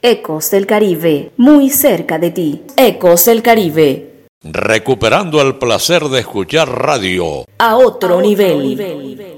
Ecos del Caribe, muy cerca de ti. Ecos del Caribe. Recuperando el placer de escuchar radio a otro nivel.